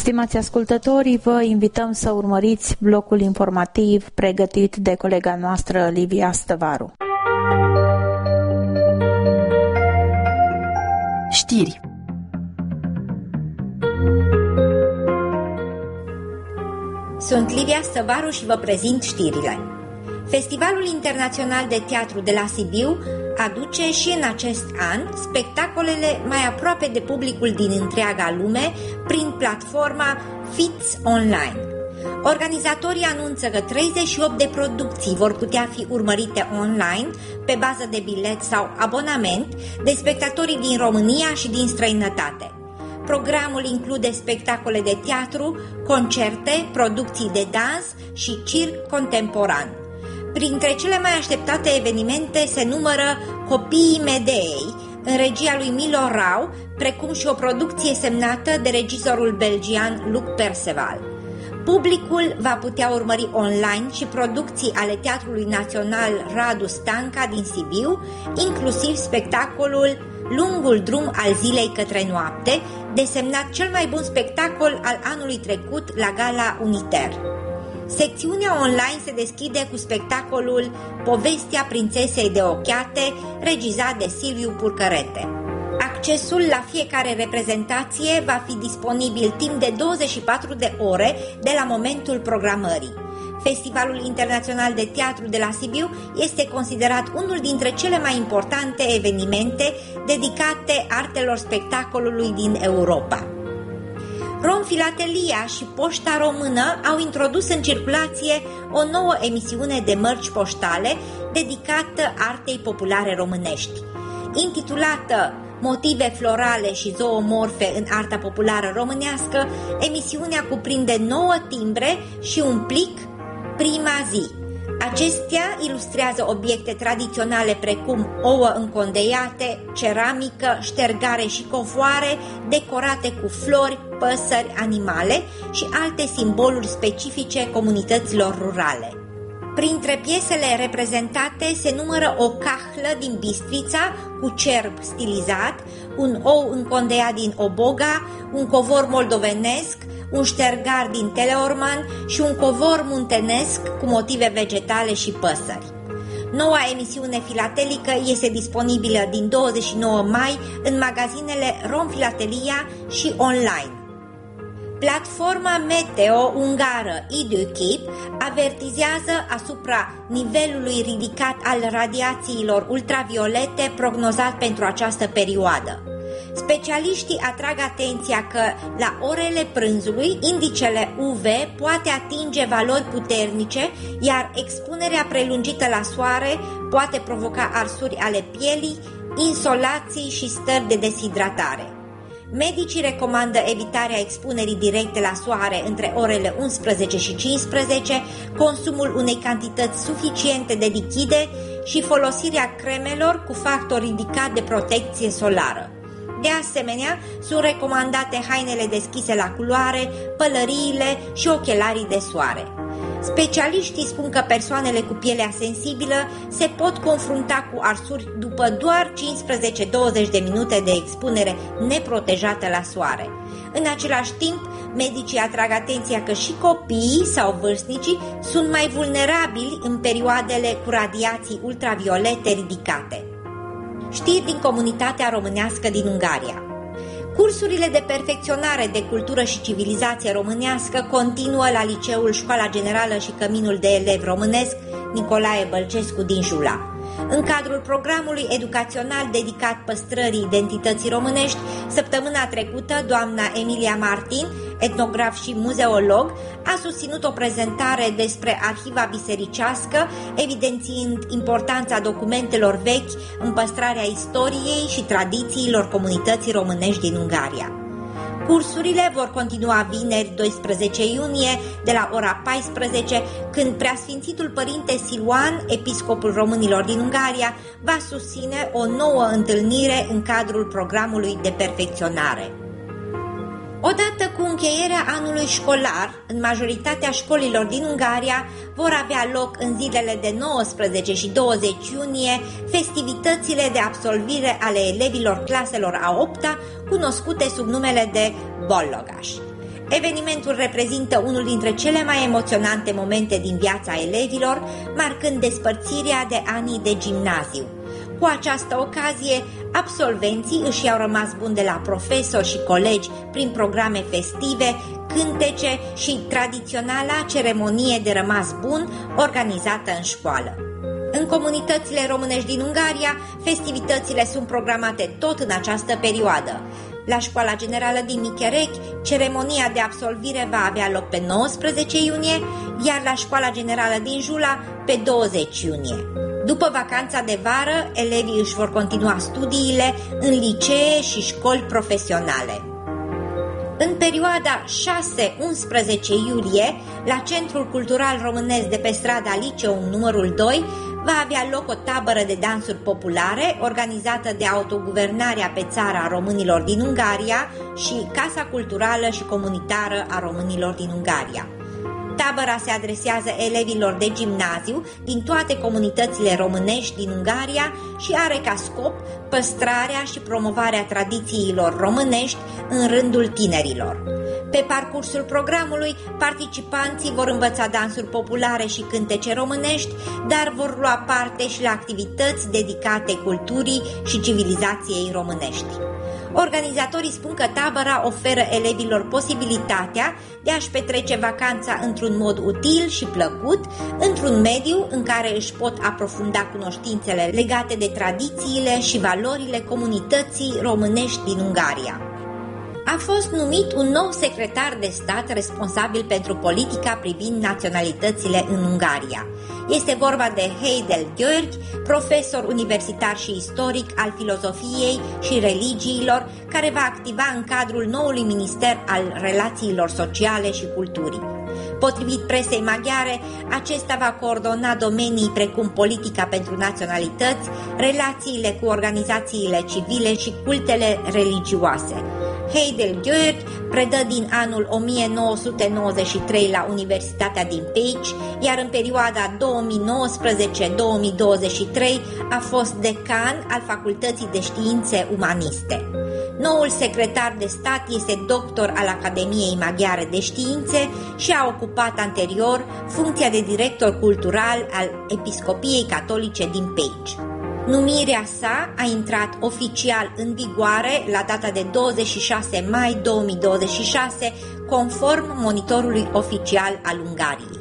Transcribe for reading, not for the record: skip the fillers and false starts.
Stimați ascultători, vă invităm să urmăriți blocul informativ pregătit de colega noastră Livia Stăvaru. Știri. Sunt Livia Stăvaru și vă prezint știrile. Festivalul Internațional de Teatru de la Sibiu aduce și în acest an spectacolele mai aproape de publicul din întreaga lume prin platforma FITS Online. Organizatorii anunță că 38 de producții vor putea fi urmărite online pe bază de bilet sau abonament de spectatorii din România și din străinătate. Programul include spectacole de teatru, concerte, producții de dans și circ contemporan. Printre cele mai așteptate evenimente se numără Copiii Medeei, în regia lui Milo Rau, precum și o producție semnată de regizorul belgian Luc Perceval. Publicul va putea urmări online și producții ale Teatrului Național Radu Stanca din Sibiu, inclusiv spectacolul Lungul drum al zilei către noapte, desemnat cel mai bun spectacol al anului trecut la Gala Uniter. Secțiunea online se deschide cu spectacolul Povestea prințesei de ochiate, regizat de Silviu Purcărete. Accesul la fiecare reprezentație va fi disponibil timp de 24 de ore de la momentul programării. Festivalul Internațional de Teatru de la Sibiu este considerat unul dintre cele mai importante evenimente dedicate artelor spectacolului din Europa. Romfilatelia și Poșta Română au introdus în circulație o nouă emisiune de mărci poștale dedicată artei populare românești. Intitulată Motive florale și zoomorfe în arta populară românească, emisiunea cuprinde 9 timbre și un plic Prima zi. Acestea ilustrează obiecte tradiționale precum ouă încondeiate, ceramică, ștergare și covoare decorate cu flori, păsări, animale și alte simboluri specifice comunităților rurale. Printre piesele reprezentate se numără o cahlă din Bistrița cu cerb stilizat, un ou încondeiat din Oboga, un covor moldovenesc, un ștergar din Teleorman și un covor muntenesc cu motive vegetale și păsări. Noua emisiune filatelică este disponibilă din 29 mai în magazinele Romfilatelia și online. Platforma meteo ungară Időkép avertizează asupra nivelului ridicat al radiațiilor ultraviolete prognozat pentru această perioadă. Specialiștii atrag atenția că la orele prânzului indicele UV poate atinge valori puternice, iar expunerea prelungită la soare poate provoca arsuri ale pielii, insolații și stări de deshidratare. Medicii recomandă evitarea expunerii directe la soare între orele 11 și 15, consumul unei cantități suficiente de lichide și folosirea cremelor cu factor ridicat de protecție solară. De asemenea, sunt recomandate hainele deschise la culoare, pălăriile și ochelarii de soare. Specialiștii spun că persoanele cu pielea sensibilă se pot confrunta cu arsuri după doar 15-20 de minute de expunere neprotejată la soare. În același timp, medicii atrag atenția că și copiii sau vârstnicii sunt mai vulnerabili în perioadele cu radiații ultraviolete ridicate. Știri din comunitatea românească din Ungaria. Cursurile de perfecționare de cultură și civilizație românească continuă la Liceul Școala Generală și Căminul de Elevi Românesc Nicolae Bălcescu din Jula. În cadrul programului educațional dedicat păstrării identității românești, săptămâna trecută, doamna Emilia Martin, etnograf și muzeolog, a susținut o prezentare despre arhiva bisericească, evidențiind importanța documentelor vechi în păstrarea istoriei și tradițiilor comunității românești din Ungaria. Cursurile vor continua vineri 12 iunie de la ora 14, când Preasfințitul Părinte Siluan, episcopul românilor din Ungaria, va susține o nouă întâlnire în cadrul programului de perfecționare. Odată cu încheierea anului școlar, în majoritatea școlilor din Ungaria vor avea loc în zilele de 19 și 20 iunie festivitățile de absolvire ale elevilor claselor a 8-a, cunoscute sub numele de Bollogaș. Evenimentul reprezintă unul dintre cele mai emoționante momente din viața elevilor, marcând despărțirea de anii de gimnaziu. Cu această ocazie, absolvenții își i-au rămas buni de la profesori și colegi prin programe festive, cântece și tradiționala ceremonie de rămas bun organizată în școală. În comunitățile românești din Ungaria, festivitățile sunt programate tot în această perioadă. La Școala Generală din Micherechi, ceremonia de absolvire va avea loc pe 19 iunie, iar la Școala Generală din Jula pe 20 iunie. După vacanța de vară, elevii își vor continua studiile în licee și școli profesionale. În perioada 6-11 iulie, la Centrul Cultural Românesc de pe strada Liceum numărul 2, va avea loc o tabără de dansuri populare organizată de Autoguvernarea pe țară a românilor din Ungaria și Casa Culturală și Comunitară a românilor din Ungaria. Tabăra se adresează elevilor de gimnaziu din toate comunitățile românești din Ungaria și are ca scop păstrarea și promovarea tradițiilor românești în rândul tinerilor. Pe parcursul programului, participanții vor învăța dansuri populare și cântece românești, dar vor lua parte și la activități dedicate culturii și civilizației românești. Organizatorii spun că tabăra oferă elevilor posibilitatea de a-și petrece vacanța într-un mod util și plăcut, într-un mediu în care își pot aprofunda cunoștințele legate de tradițiile și valorile comunității românești din Ungaria. A fost numit un nou secretar de stat responsabil pentru politica privind naționalitățile în Ungaria. Este vorba de Heidel György, profesor universitar și istoric al filozofiei și religiilor, care va activa în cadrul noului Minister al Relațiilor Sociale și Culturii. Potrivit presei maghiare, acesta va coordona domenii precum politica pentru naționalități, relațiile cu organizațiile civile și cultele religioase. Heidel György predă din anul 1993 la Universitatea din Pécs, iar în perioada 2019-2023 a fost decan al Facultății de Științe Umaniste. Noul secretar de stat este doctor al Academiei Maghiare de Științe și a ocupat anterior funcția de director cultural al Episcopiei Catolice din Pécs. Numirea sa a intrat oficial în vigoare la data de 26 mai 2026, conform monitorului oficial al Ungariei.